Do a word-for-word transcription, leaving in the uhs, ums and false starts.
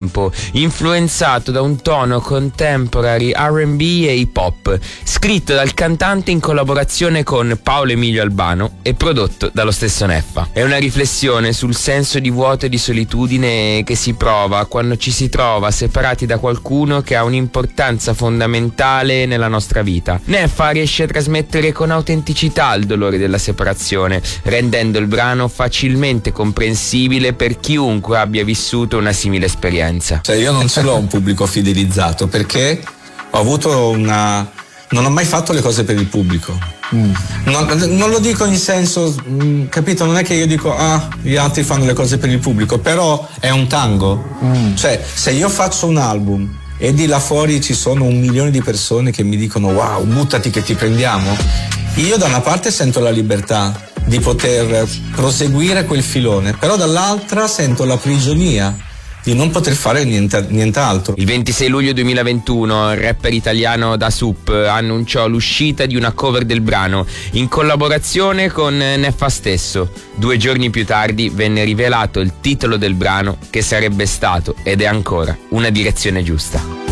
tempo, influenzato da un tono contemporary R and B e hip hop, scritto dal cantante in collaborazione con Paolo Emilio Albano e prodotto dallo stesso Neffa. È una riflessione sul senso di vuoto e di solitudine che si prova quando ci si trova separati da qualcuno che ha un'importanza fondamentale nella nostra vita. Neffa riesce a trasmettere con autenticità il dolore della separazione, rendendo il brano facilmente comprensibile per chiunque abbia vissuto una simile esperienza. Cioè, io non ce l'ho un pubblico fidelizzato perché ho avuto una... non ho mai fatto le cose per il pubblico. Mm. Non, non lo dico in senso, mm, capito? Non è che io dico ah, gli altri fanno le cose per il pubblico, però è un tango. Mm. Cioè, se io faccio un album e di là fuori ci sono un milione di persone che mi dicono wow, buttati che ti prendiamo, io da una parte sento la libertà di poter proseguire quel filone, però dall'altra sento la prigionia di non poter fare niente, nient'altro. Il ventisei luglio duemilaventuno il rapper italiano Da Sup annunciò l'uscita di una cover del brano in collaborazione con Neffa stesso. Due giorni più tardi venne rivelato il titolo del brano, che sarebbe stato ed è ancora Una direzione giusta.